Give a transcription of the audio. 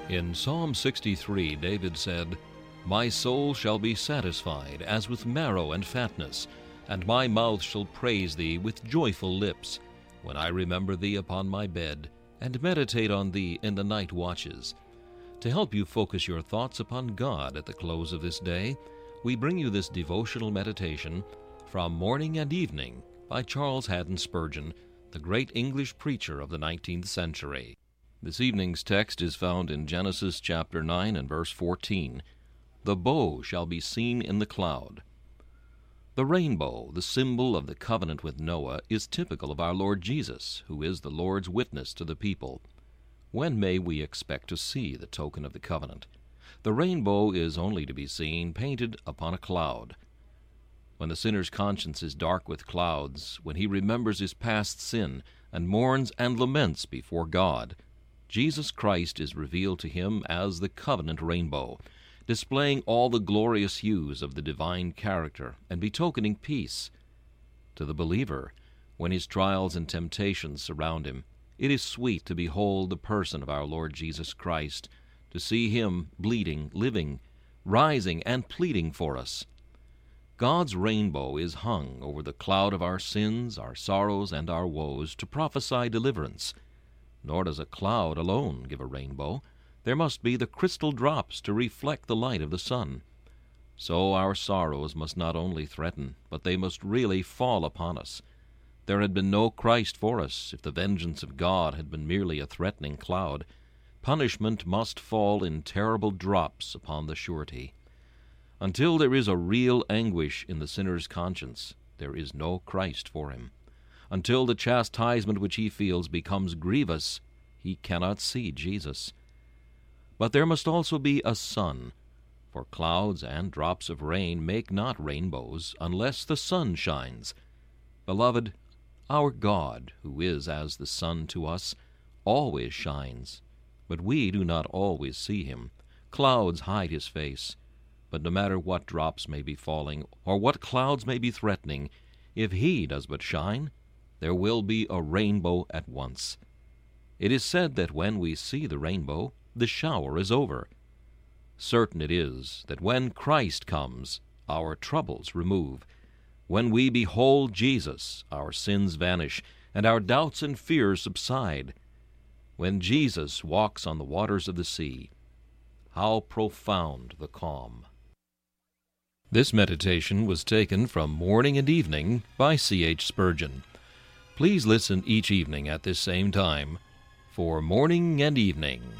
In Psalm 63, David said, "My soul shall be satisfied as with marrow and fatness, and my mouth shall praise thee with joyful lips, when I remember thee upon my bed, and meditate on thee in the night watches." To help you focus your thoughts upon God at the close of this day, we bring you this devotional meditation from Morning and Evening by Charles Haddon Spurgeon, the great English preacher of the 19th century. This evening's text is found in Genesis chapter 9 and verse 14. "The bow shall be seen in the cloud." The rainbow, the symbol of the covenant with Noah, is typical of our Lord Jesus, who is the Lord's witness to the people. When may we expect to see the token of the covenant? The rainbow is only to be seen painted upon a cloud. When the sinner's conscience is dark with clouds, when he remembers his past sin and mourns and laments before God, Jesus Christ is revealed to him as the covenant rainbow, displaying all the glorious hues of the divine character and betokening peace. To the believer, when his trials and temptations surround him, it is sweet to behold the person of our Lord Jesus Christ, to see him bleeding, living, rising, and pleading for us. God's rainbow is hung over the cloud of our sins, our sorrows, and our woes to prophesy deliverance. Nor does a cloud alone give a rainbow. There must be the crystal drops to reflect the light of the sun. So our sorrows must not only threaten, but they must really fall upon us. There had been no Christ for us if the vengeance of God had been merely a threatening cloud. Punishment must fall in terrible drops upon the surety. Until there is a real anguish in the sinner's conscience, there is no Christ for him. Until the chastisement which he feels becomes grievous, he cannot see Jesus. But there must also be a sun, for clouds and drops of rain make not rainbows unless the sun shines. Beloved, our God, who is as the sun to us, always shines, but we do not always see him. Clouds hide his face. But no matter what drops may be falling, or what clouds may be threatening, if he does but shine, there will be a rainbow at once. It is said that when we see the rainbow, the shower is over. Certain it is that when Christ comes, our troubles remove. When we behold Jesus, our sins vanish, and our doubts and fears subside. When Jesus walks on the waters of the sea, how profound the calm. This meditation was taken from Morning and Evening by C.H. Spurgeon. Please listen each evening at this same time for Morning and Evening.